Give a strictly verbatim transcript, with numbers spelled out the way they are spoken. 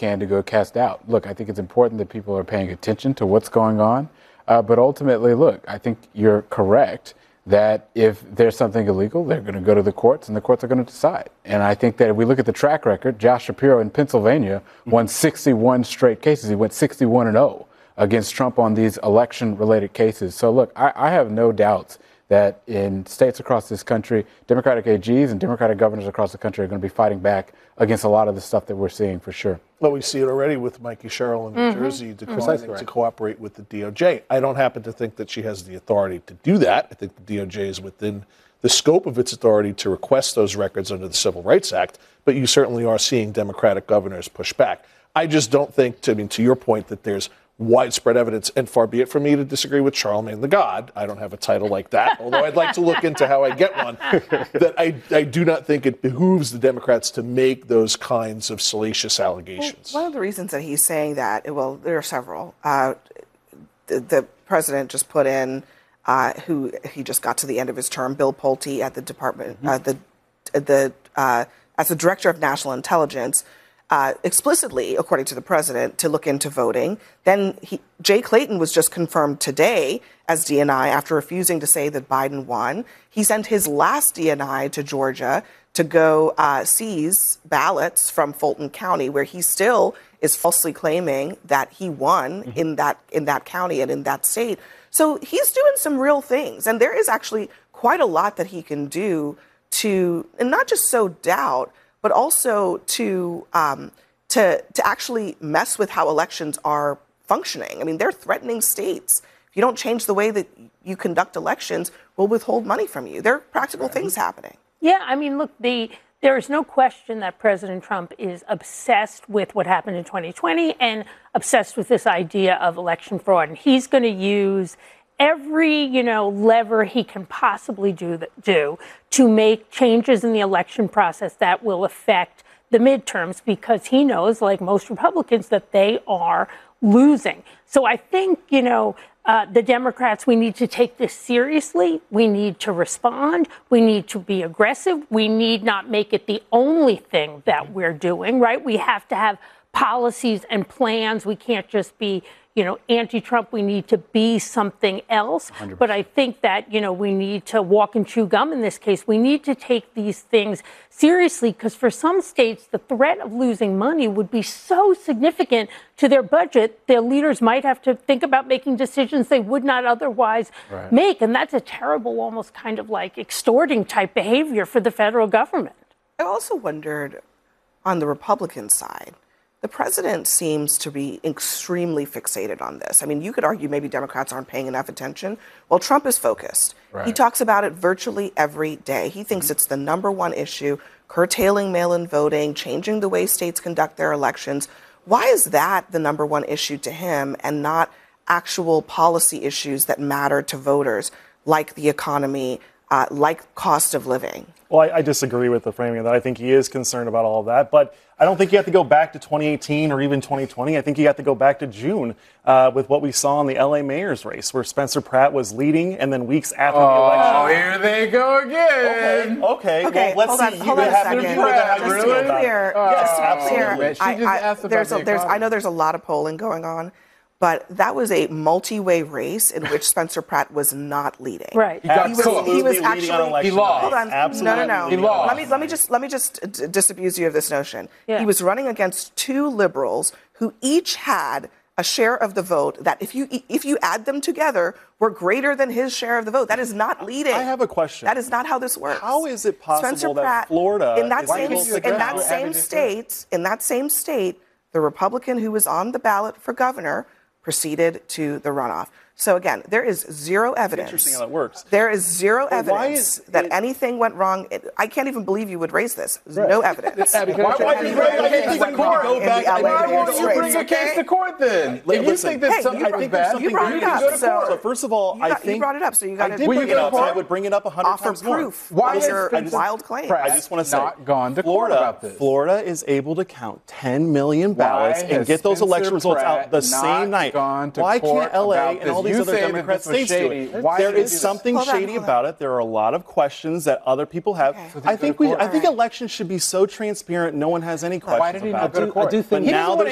can to go cast doubt. Look, I think it's important that people are paying attention to what's going on. Uh, but ultimately, look, I think you're correct that if there's something illegal, they're going to go to the courts and the courts are going to decide. And I think that if we look at the track record, Josh Shapiro in Pennsylvania won sixty-one straight cases. He went sixty-one and oh against Trump on these election-related cases. So, look, I, I have no doubts that in states across this country, Democratic A Gs and Democratic governors across the country are going to be fighting back against a lot of the stuff that we're seeing for sure. Well, we see it already with Mikey Sherrill in New Mm-hmm. Jersey declining mm-hmm. to cooperate with the D O J. I don't happen to think that she has the authority to do that. I think the D O J is within the scope of its authority to request those records under the Civil Rights Act, but you certainly are seeing Democratic governors push back. I just don't think, to, I mean, to your point, that there's widespread evidence, and far be it for me to disagree with Charlemagne the God. I don't have a title like that, although I'd like to look into how I get one. That I, I do not think it behooves the Democrats to make those kinds of salacious allegations. Well, one of the reasons that he's saying that, well, there are several. Uh, the, the president just put in, uh, who he just got to the end of his term, Bill Pulte at the department, mm-hmm. uh, the the uh, as the director of national intelligence. Uh, explicitly, according to the president, to look into voting. Then he, Jay Clayton was just confirmed today as D N I after refusing to say that Biden won. He sent his last D N I to Georgia to go uh, seize ballots from Fulton County, where he still is falsely claiming that he won mm-hmm. in that in that county and in that state. So he's doing some real things, and there is actually quite a lot that he can do to, and not just sow doubt, but also to um, to to actually mess with how elections are functioning. I mean, they're threatening states. If you don't change the way that you conduct elections, we'll withhold money from you. There are practical right. things happening. Yeah, I mean, look, the there is no question that President Trump is obsessed with what happened in twenty twenty and obsessed with this idea of election fraud. And he's going to use every, you know, lever he can possibly do that, do to make changes in the election process that will affect the midterms, because he knows, like most Republicans, that they are losing. So I think, you know, uh, the Democrats, we need to take this seriously. We need to respond. We need to be aggressive. We need not make it the only thing that we're doing, right? We have to have policies and plans. We can't just be, you know, anti-Trump. We need to be something else. one hundred percent. But I think that, you know, we need to walk and chew gum in this case. We need to take these things seriously, because for some states, the threat of losing money would be so significant to their budget, their leaders might have to think about making decisions they would not otherwise right. make. And that's a terrible, almost kind of like extorting type behavior for the federal government. I also wondered on the Republican side, the president seems to be extremely fixated on this. I mean, you could argue maybe Democrats aren't paying enough attention. Well, Trump is focused. Right. He talks about it virtually every day. He thinks mm-hmm. it's the number one issue, curtailing mail-in voting, changing the way states conduct their elections. Why is that the number one issue to him and not actual policy issues that matter to voters, like the economy, uh, like cost of living? Well, I, I disagree with the framing of that. I think he is concerned about all of that, but I don't think you have to go back to twenty eighteen or even twenty twenty. I think you have to go back to June uh, with what we saw in the L A mayor's race, where Spencer Pratt was leading, and then weeks after oh, the election. Oh, here they go again. Okay, okay. okay well, let's hold see. On, hold you on have a second. to do with how Just you to feel be about clear, it. yes, Yes, to be absolutely. clear, She just I, asked I, about there's the a, there's, economy. I know there's a lot of polling going on, but that was a multi-way race in which Spencer Pratt was not leading. Right. He got He was, cooked. he was Leading actually. on election He lost. day. Hold on. Absolutely. No, no, no. He lost. Let me let me just let me just d- disabuse you of this notion. Yeah. He was running against two liberals who each had a share of the vote that, if you if you add them together, were greater than his share of the vote. That is not leading. I have a question. That is not how this works. How is it possible Spencer that Pratt, Florida in that is same able to in that count- same state in that same state, the Republican who was on the ballot for governor proceeded to the runoff. So again, there is zero evidence. Interesting how that works. There is zero But why evidence is that it- anything went wrong. It, I can't even believe you would raise this. There's no evidence. Abby, Why- why do you bring a case to court? Go back- Why Why won't you bring a case to court then? Li- If you listen, think that hey, something you was brought- bad, you brought you it can up, go to so- court. So first of all, You, I got, think you brought it up, so you got I to did Will bring you it go to up. I court? would bring it up a hundred offer times more. proof. Why Those has are Spencer wild claims. I just want to say, not gone to court Florida, about this? Florida is able to count ten million ballots Why and has get those Spencer election results Pratt out the not same night. gone to Why court can't L A about and this? all these You other say that Democrat this was states do shady. it? Why There did is you- something Hold on, shady hold on. about it. There are a lot of questions that other people have. Okay. So they I go think to we. court. I think All right. elections should be so transparent. No one has any questions Why did he about not go it. to court? I do think- But He now doesn't there's